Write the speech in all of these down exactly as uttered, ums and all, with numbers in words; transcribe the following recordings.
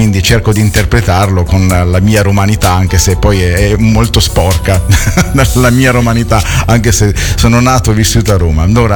quindi cerco di interpretarlo con la mia romanità, anche se poi è, è molto sporca la mia romanità, anche se sono nato e vissuto a Roma. Allora,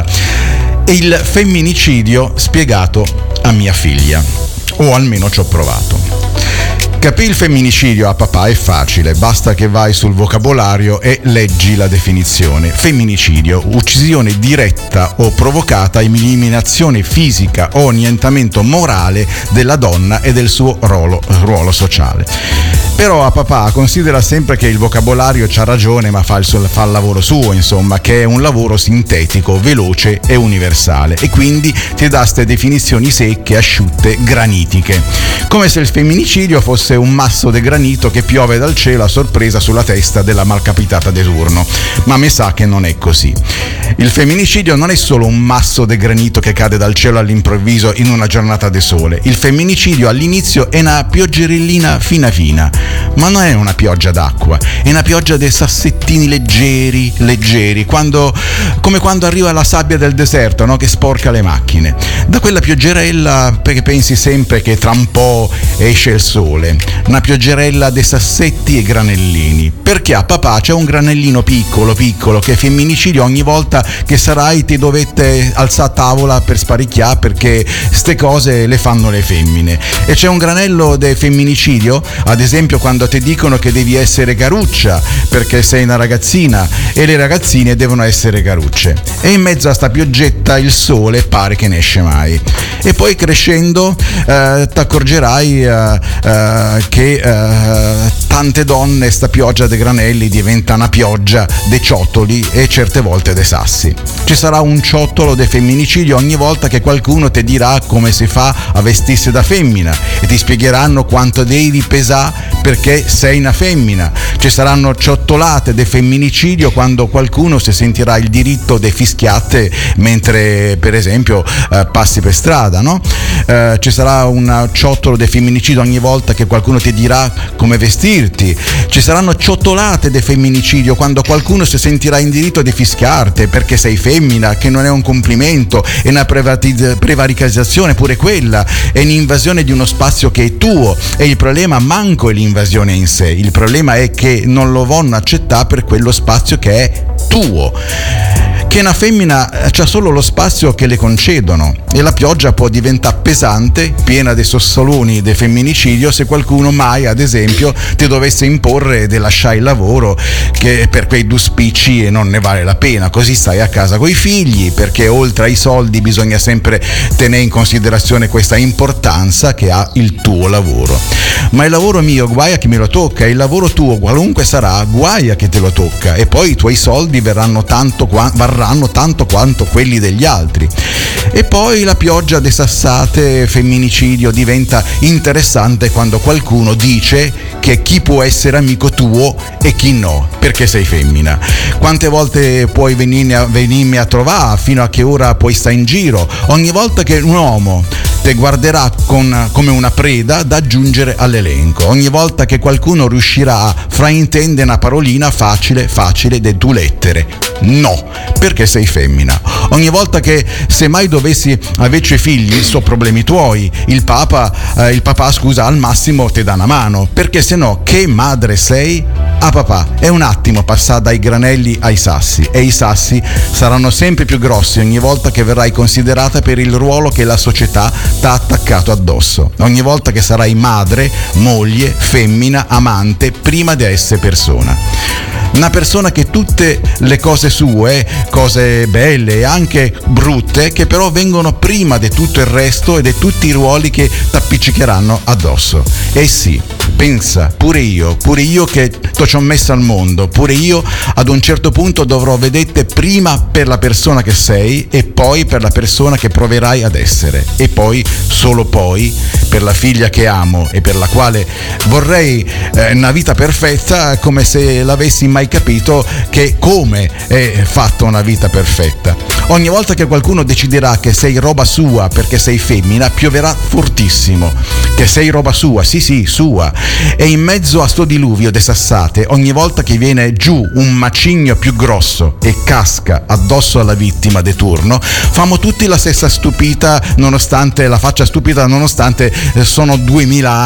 il femminicidio spiegato a mia figlia, o almeno ci ho provato. Capì il femminicidio a papà è facile, basta che vai sul vocabolario e leggi la definizione. Femminicidio, uccisione diretta o provocata, eliminazione fisica o annientamento morale della donna e del suo ruolo, ruolo sociale. Però a papà considera sempre che il vocabolario c'ha ragione, ma fa il, suo, fa il lavoro suo, insomma, che è un lavoro sintetico, veloce e universale, e quindi ti dà queste definizioni secche, asciutte, granitiche, come se il femminicidio fosse un masso di granito che piove dal cielo a sorpresa sulla testa della malcapitata di turno. Ma mi sa che non è così. Il femminicidio non è solo un masso di granito che cade dal cielo all'improvviso in una giornata di sole. Il femminicidio all'inizio è una pioggerellina fina fina, ma non è una pioggia d'acqua, è una pioggia dei sassettini leggeri, leggeri, quando, come quando arriva la sabbia del deserto, no? Che sporca le macchine. Da quella pioggerella, perché pensi sempre che tra un po' esce il sole, una pioggerella dei sassetti e granellini, perché a papà c'è un granellino piccolo piccolo che è femminicidio ogni volta che sarai ti dovete alzare a tavola per sparicchiare, perché ste cose le fanno le femmine. E c'è un granello del femminicidio, ad esempio quando ti dicono che devi essere caruccia perché sei una ragazzina e le ragazzine devono essere carucce, e in mezzo a sta pioggetta il sole pare che ne esce mai. E poi crescendo eh, ti accorgerai eh, eh, che eh, tante donne sta pioggia dei granelli diventa una pioggia dei ciottoli e certe volte dei sassi. Ci sarà un ciottolo del femminicidio ogni volta che qualcuno ti dirà come si fa a vestirsi da femmina e ti spiegheranno quanto devi pesare perché sei una femmina. Ci saranno ciottolate del femminicidio quando qualcuno si sentirà il diritto di fischiate mentre per esempio eh, passi per strada, no? Eh, ci sarà un ciottolo del femminicidio ogni volta che qualcuno ti dirà come vestirti. Ci saranno ciottolate del femminicidio quando qualcuno si sentirà in diritto di fischiarti perché sei femmina, che non è un complimento, è una prevatiz- prevaricazione pure quella, è un'invasione di uno spazio che è tuo, e il problema manco è l'invasione in sé, il problema è che non lo vogliono accettare per quello spazio che è tuo. Che una femmina c'ha solo lo spazio che le concedono, e la pioggia può diventare pesante, piena dei sossoloni del femminicidio, se qualcuno mai, ad esempio, ti dovesse imporre di lasciare il lavoro che per quei due spicci e non ne vale la pena, così stai a casa coi figli, perché oltre ai soldi bisogna sempre tenere in considerazione questa importanza che ha il tuo lavoro. Ma il lavoro mio guai a chi me lo tocca, il lavoro tuo qualunque sarà guai a chi te lo tocca, e poi i tuoi soldi verranno tanto qua, varranno tanto quanto quelli degli altri. E poi la pioggia de sassate femminicidio diventa interessante quando qualcuno dice che chi può essere amico tuo e chi no, perché sei femmina. Quante volte puoi venirmi a, venirmi a trovare, fino a che ora puoi stare in giro? Ogni volta che un uomo te guarderà con, come una preda da aggiungere all'elenco, ogni volta che qualcuno riuscirà a fraintendere una parolina facile facile de due lettere, no, perché sei femmina. Ogni volta che se mai dovessi averci figli, so problemi tuoi, il papa, eh, il papà scusa al massimo ti dà una mano, perché se no che madre sei? A papà è un attimo passare dai granelli ai sassi, e i sassi saranno sempre più grossi ogni volta che verrai considerata per il ruolo che la società t'ha attaccato addosso, ogni volta che sarai madre, moglie, femmina, amante, prima di essere persona. Una persona che tutte le cose sue, cose belle e anche brutte, che però vengono prima di tutto il resto e di tutti i ruoli che t'appiccicheranno addosso. E sì, pensa, pure io, pure io che ti ci ho messo al mondo, pure io ad un certo punto dovrò vedere prima per la persona che sei e poi per la persona che proverai ad essere, e poi, solo poi, per la figlia che amo e per la quale vorrei eh, una vita perfetta, come se l'avessi mai capito che come è fatta una vita perfetta. Ogni volta che qualcuno deciderà che sei roba sua perché sei femmina, pioverà fortissimo, che sei roba sua, sì sì, sua, e in mezzo a sto diluvio de sassate, ogni volta che viene giù un macigno più grosso e casca addosso alla vittima de turno, famo tutti la stessa stupita, nonostante la faccia stupida, nonostante sono duemila